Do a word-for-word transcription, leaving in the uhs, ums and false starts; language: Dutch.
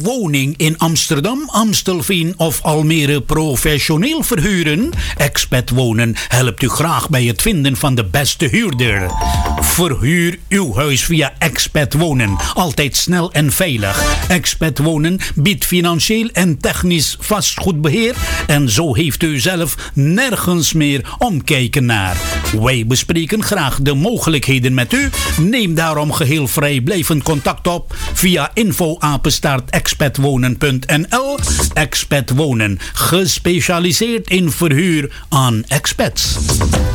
woning in Amsterdam, Amstelveen of Almere professioneel verhuren? Expat Wonen helpt u graag bij het vinden van de beste huurder. Verhuur uw huis via Expat Wonen. Altijd snel en veilig. Expat Wonen biedt financieel en technisch vastgoedbeheer en zo heeft u zelf nergens meer omkijken naar. Wij bespreken graag de mogelijkheden met u. Neem daarom geheel vrijblijvend contact op via info apenstaart expatwonen punt n l. Expat Wonen, gespecialiseerd in verhuur aan expats.